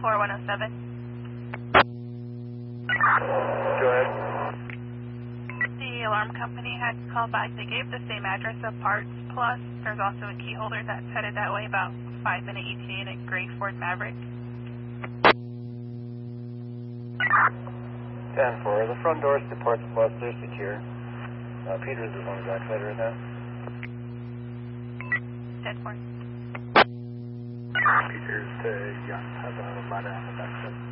4107. Go ahead. The alarm company had called back. They gave the same address of parts, plus there's also a key holder that's headed that way, about 5-minute ETA in a gray Ford Maverick. 10-4, the front doors to parts plus, they're secure. Peters is on the backside right now. 10-4. Peters to Young has a ladder on the backside.